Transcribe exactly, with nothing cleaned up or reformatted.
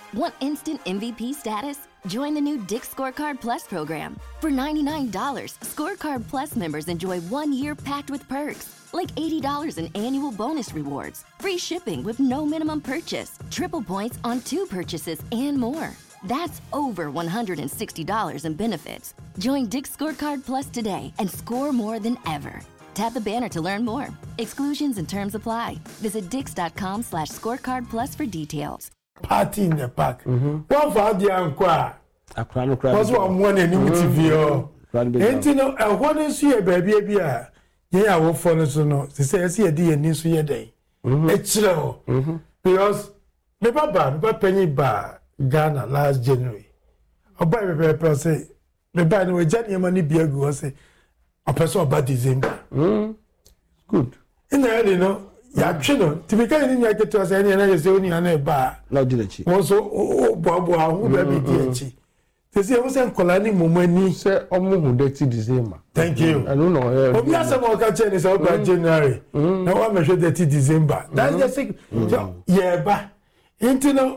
Want instant M V P status? Join the new Dick's Scorecard Plus program. For ninety-nine dollars, Scorecard Plus members enjoy one year packed with perks, like eighty dollars in annual bonus rewards, free shipping with no minimum purchase, triple points on two purchases, and more. That's over one hundred sixty dollars in benefits. Join Dick's Scorecard Plus today and score more than ever. Tap the banner to learn more. Exclusions and terms apply. Visit dix.com slash scorecard plus for details. Party in the park. One for the anqua. A crown of crowd. Was one one and new T V. And you know, I want to see a baby. Yeah, I will follow so no. They say, I see a day and news for your day. It's slow. Because the Baba, the Penny Bar, Ghana last January. A baby paper say, the band with Jenny money be a go say, a person about December. Good. In the end, you know. Ya chino tibika ni nya keto asa ni na yese oni ana ba na di lechi won so boabo ahu ba bi di echi te se wo se nkola ni momani se omo hu dirty December. Thank you. I don't know. Obi asa mo ka che ni se oba January na wa me hwe dirty December. That's the sick. Yeah ba into no